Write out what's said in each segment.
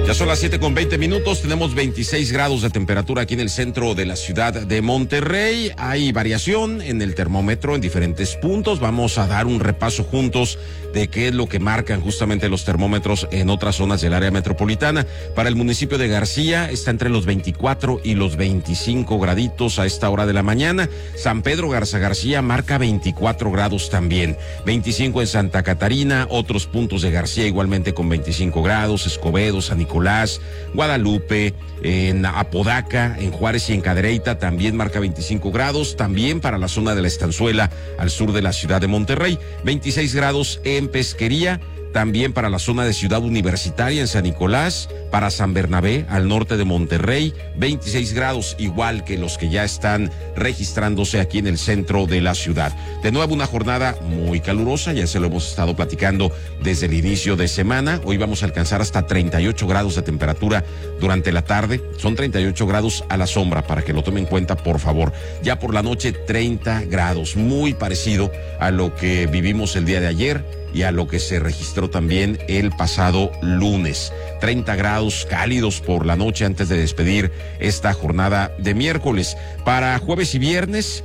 Ya son las 7:20. Tenemos 26 grados de temperatura aquí en el centro de la ciudad de Monterrey. Hay variación en el termómetro en diferentes puntos. Vamos a dar un repaso juntos de qué es lo que marcan justamente los termómetros en otras zonas del área metropolitana. Para el municipio de García está entre los 24 y los 25 graditos a esta hora de la mañana. San Pedro Garza García marca 24 grados también. 25 en Santa Catarina, otros puntos de García igualmente con 25 grados, Escobedo, San Nicolás, Guadalupe, en Apodaca, en Juárez y en Cadereyta también marca 25 grados, también para la zona de la Estanzuela al sur de la ciudad de Monterrey, 26 grados en Pesquería, también para la zona de Ciudad Universitaria en San Nicolás, para San Bernabé al norte de Monterrey, 26 grados igual que los que ya están registrándose aquí en el centro de la ciudad. De nuevo una jornada muy calurosa, ya se lo hemos estado platicando desde el inicio de semana. Hoy vamos a alcanzar hasta 38 grados de temperatura durante la tarde, son 38 grados a la sombra para que lo tomen en cuenta por favor. Ya por la noche 30 grados, muy parecido a lo que vivimos el día de ayer y a lo que se registró también el pasado lunes. 30 grados cálidos por la noche antes de despedir esta jornada de miércoles. Para jueves y viernes,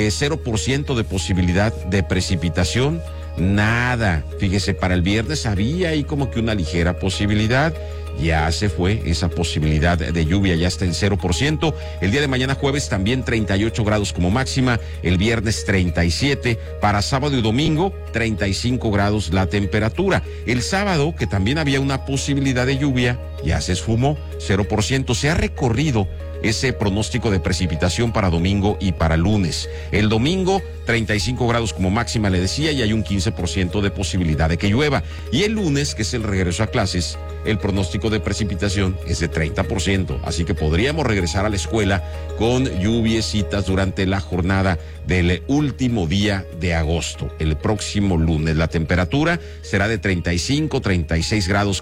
0% de posibilidad de precipitación. Nada. Fíjese, para el viernes había ahí como que una ligera posibilidad. Ya se fue esa posibilidad de lluvia, ya está en 0%. El día de mañana jueves también 38 grados como máxima, el viernes 37, para sábado y domingo 35 grados la temperatura. El sábado, que también había una posibilidad de lluvia, ya se esfumó, 0%. Se ha recorrido ese pronóstico de precipitación para domingo y para lunes. El domingo 35 grados como máxima, le decía, y hay un 15% de posibilidad de que llueva. Y el lunes, que es el regreso a clases, el pronóstico de precipitación es de 30%, así que podríamos regresar a la escuela con lluviecitas durante la jornada del último día de agosto, el próximo lunes. La temperatura será de 35, 36 grados